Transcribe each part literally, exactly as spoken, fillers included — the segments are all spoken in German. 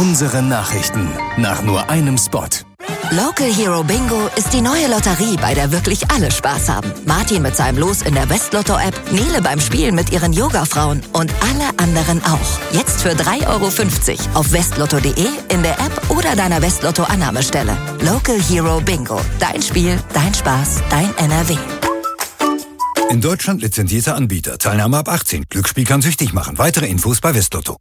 Unsere Nachrichten nach nur einem Spot. Local Hero Bingo ist die neue Lotterie, bei der wirklich alle Spaß haben. Martin mit seinem Los in der Westlotto-App, Nele beim Spielen mit ihren Yoga-Frauen und alle anderen auch. Jetzt für drei Euro fünfzig auf westlotto punkt de, in der App oder deiner Westlotto-Annahmestelle. Local Hero Bingo. Dein Spiel, dein Spaß, dein N R W. In Deutschland lizenzierter Anbieter. Teilnahme ab achtzehn. Glücksspiel kann süchtig machen. Weitere Infos bei Westlotto.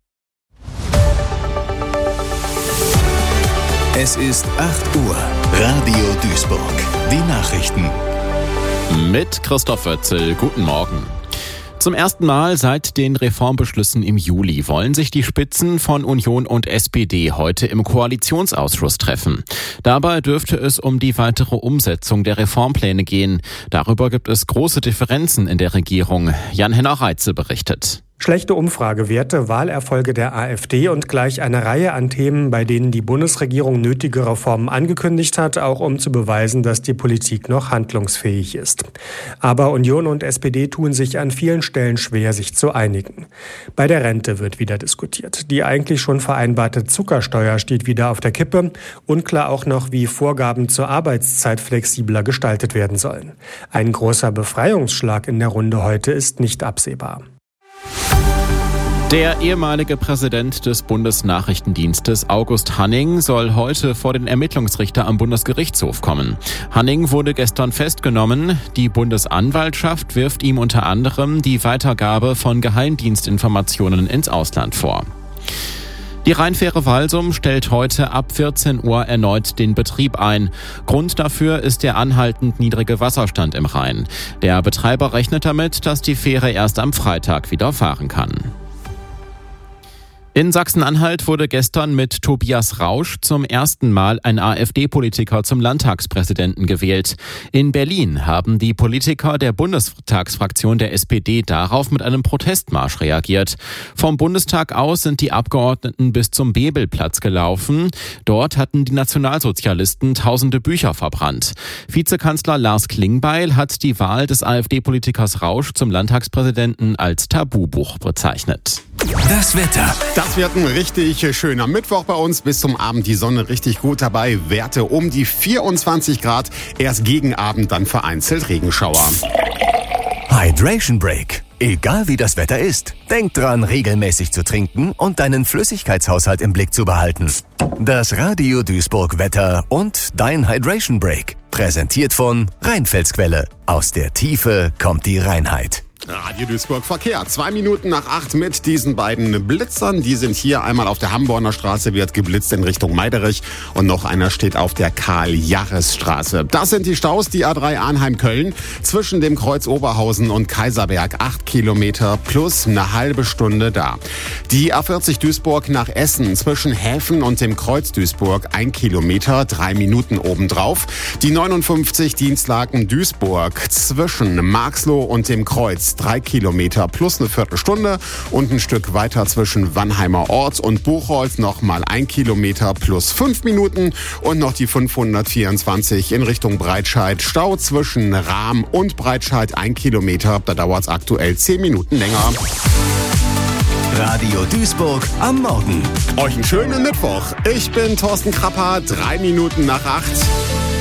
Es ist acht Uhr. Radio Duisburg. Die Nachrichten. Mit Christoph Wötzel. Guten Morgen. Zum ersten Mal seit den Reformbeschlüssen im Juli wollen sich die Spitzen von Union und S P D heute im Koalitionsausschuss treffen. Dabei dürfte es um die weitere Umsetzung der Reformpläne gehen. Darüber gibt es große Differenzen in der Regierung. Jan-Henner Reitze berichtet. Schlechte Umfragewerte, Wahlerfolge der AfD und gleich eine Reihe an Themen, bei denen die Bundesregierung nötige Reformen angekündigt hat, auch um zu beweisen, dass die Politik noch handlungsfähig ist. Aber Union und S P D tun sich an vielen Stellen schwer, sich zu einigen. Bei der Rente wird wieder diskutiert. Die eigentlich schon vereinbarte Zuckersteuer steht wieder auf der Kippe. Unklar auch noch, wie Vorgaben zur Arbeitszeit flexibler gestaltet werden sollen. Ein großer Befreiungsschlag in der Runde heute ist nicht absehbar. Der ehemalige Präsident des Bundesnachrichtendienstes August Hanning soll heute vor den Ermittlungsrichter am Bundesgerichtshof kommen. Hanning wurde gestern festgenommen. Die Bundesanwaltschaft wirft ihm unter anderem die Weitergabe von Geheimdienstinformationen ins Ausland vor. Die Rheinfähre Walsum stellt heute ab vierzehn Uhr erneut den Betrieb ein. Grund dafür ist der anhaltend niedrige Wasserstand im Rhein. Der Betreiber rechnet damit, dass die Fähre erst am Freitag wieder fahren kann. In Sachsen-Anhalt wurde gestern mit Tobias Rausch zum ersten Mal ein AfD-Politiker zum Landtagspräsidenten gewählt. In Berlin haben die Politiker der Bundestagsfraktion der S P D darauf mit einem Protestmarsch reagiert. Vom Bundestag aus sind die Abgeordneten bis zum Bebelplatz gelaufen. Dort hatten die Nationalsozialisten tausende Bücher verbrannt. Vizekanzler Lars Klingbeil hat die Wahl des AfD-Politikers Rausch zum Landtagspräsidenten als Tabubuch bezeichnet. Das Wetter. Das wird ein richtig schöner Mittwoch bei uns. Bis zum Abend die Sonne richtig gut dabei. Werte um die vierundzwanzig Grad. Erst gegen Abend dann vereinzelt Regenschauer. Hydration Break. Egal wie das Wetter ist, denk dran, regelmäßig zu trinken und deinen Flüssigkeitshaushalt im Blick zu behalten. Das Radio Duisburg Wetter und dein Hydration Break. Präsentiert von Rheinfelsquelle. Aus der Tiefe kommt die Reinheit. Radio Duisburg Verkehr. Zwei Minuten nach acht mit diesen beiden Blitzern. Die sind hier einmal auf der Hamborner Straße, wird geblitzt in Richtung Meiderich. Und noch einer steht auf der Karl-Jarres-Straße. Das sind die Staus, die A drei Arnheim-Köln. Zwischen dem Kreuz Oberhausen und Kaiserberg. Acht Kilometer plus eine halbe Stunde da. Die A vierzig Duisburg nach Essen. Zwischen Häfen und dem Kreuz Duisburg. Ein Kilometer, drei Minuten obendrauf. Die neunundfünfzig Dienstlaken Duisburg. Zwischen Marxloh und dem Kreuz. Drei Kilometer plus eine Viertelstunde und ein Stück weiter zwischen Wannheimer Ort und Buchholz nochmal ein Kilometer plus fünf Minuten und noch die fünfhundertvierundzwanzig in Richtung Breitscheid. Stau zwischen Rahm und Breitscheid ein Kilometer, da dauert es aktuell zehn Minuten länger. Radio Duisburg am Morgen. Euch einen schönen Mittwoch. Ich bin Thorsten Krapper, drei Minuten nach acht.